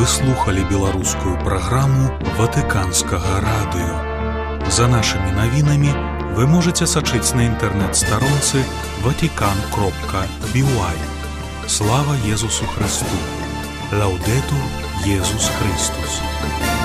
Вы слухали беларускую праграму Ватыканскага радыё. За нашымі навінамі вы можаце сачыць на інтэрнэт-старонцы vatican.by. Слава Езусу Христу! Лаўдэтур Езус Христус!